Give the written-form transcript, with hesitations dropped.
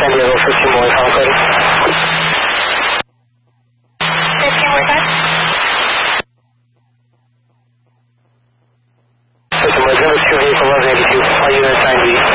San Diego, 15 more, final coding. 15 more time. 15 more, 02 vehicle 1182, all units 9B.